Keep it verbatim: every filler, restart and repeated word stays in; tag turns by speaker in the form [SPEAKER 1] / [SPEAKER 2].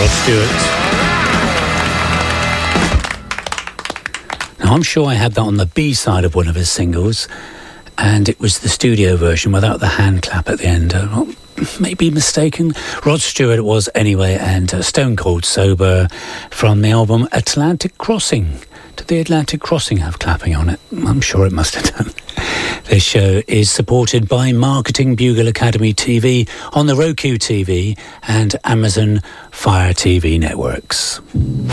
[SPEAKER 1] Stewart. Now, I'm sure I had that on the B-side of one of his singles, and it was the studio version without the hand clap at the end. Uh, well, maybe mistaken. Rod Stewart it was anyway, and uh, Stone Cold Sober from the album Atlantic Crossing. Did the Atlantic Crossing have clapping on it? I'm sure it must have done. This show is supported by Marketing Bugle Academy T V on the Roku T V and Amazon Fire T V networks.